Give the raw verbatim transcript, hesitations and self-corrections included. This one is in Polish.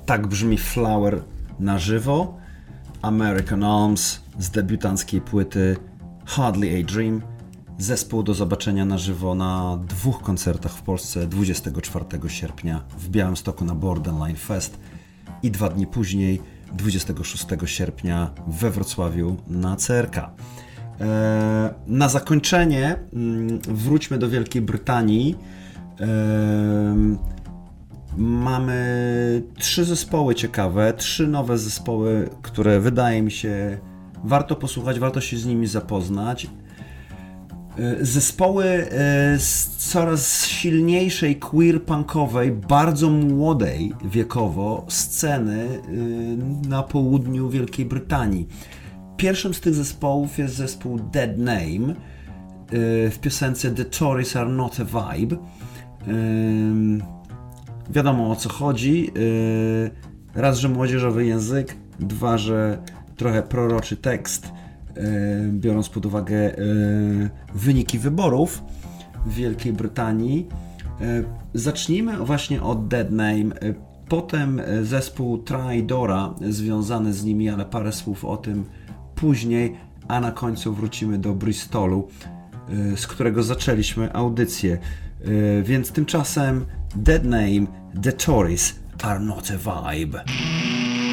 Tak brzmi Flower na żywo, American Alms z debiutanckiej płyty Hardly a Dream. Zespół do zobaczenia na żywo na dwóch koncertach w Polsce dwudziestego czwartego sierpnia w Białymstoku na Borderline Fest i dwa dni później, dwudziestego szóstego sierpnia we Wrocławiu na C R K. Na zakończenie wróćmy do Wielkiej Brytanii. Mamy trzy zespoły ciekawe, trzy nowe zespoły, które wydaje mi się warto posłuchać, warto się z nimi zapoznać. Zespoły z coraz silniejszej queer-punkowej, bardzo młodej wiekowo sceny na południu Wielkiej Brytanii. Pierwszym z tych zespołów jest zespół Dead Name w piosence The Tories Are Not a Vibe. Wiadomo, o co chodzi. Raz, że młodzieżowy język, dwa, że trochę proroczy tekst, biorąc pod uwagę wyniki wyborów w Wielkiej Brytanii. Zacznijmy właśnie od Dead Name, potem zespół Try-Dora związany z nimi, ale parę słów o tym później, a na końcu wrócimy do Bristolu, z którego zaczęliśmy audycję. Więc tymczasem Dead Name, The Tories Are Not a Vibe.